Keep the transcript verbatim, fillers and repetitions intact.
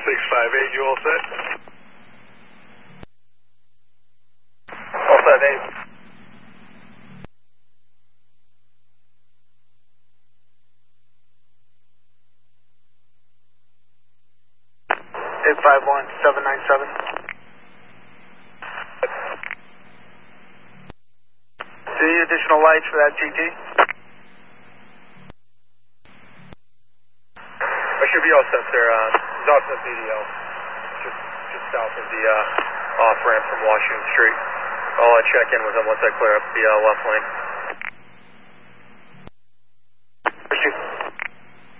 six five eight, you all set? All set, eight. eight five one, seven nine seven. Any additional lights for that T T? I should be all set, sir. Uh, it's off the B D L, just, just south of the uh, off-ramp from Washington Street. I'll uh, check in with them once I clear up the uh, left lane.